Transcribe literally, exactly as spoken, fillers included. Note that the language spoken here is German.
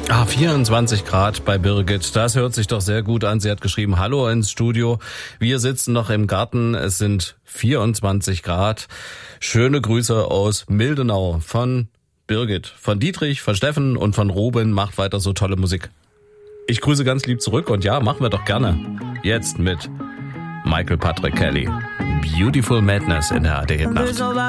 Ah, vierundzwanzig Grad bei Birgit. Das hört sich doch sehr gut an. Sie hat geschrieben, hallo ins Studio. Wir sitzen noch im Garten. Es sind vierundzwanzig Grad. Schöne Grüße aus Mildenau von Birgit, von Dietrich, von Steffen und von Ruben. Macht weiter so tolle Musik. Ich grüße ganz lieb zurück und ja, machen wir doch gerne. Jetzt mit Michael Patrick Kelly. Beautiful Madness in der A R D Hit Nacht.